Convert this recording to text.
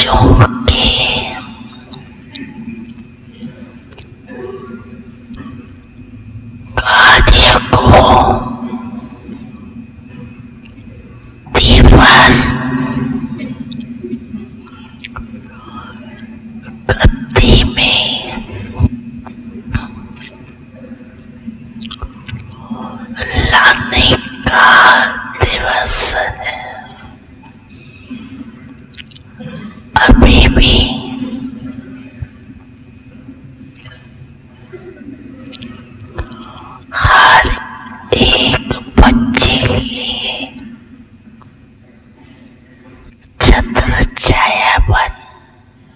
बच्चों के कार्य को तीव्र गति में लाने का दिवस है। अभी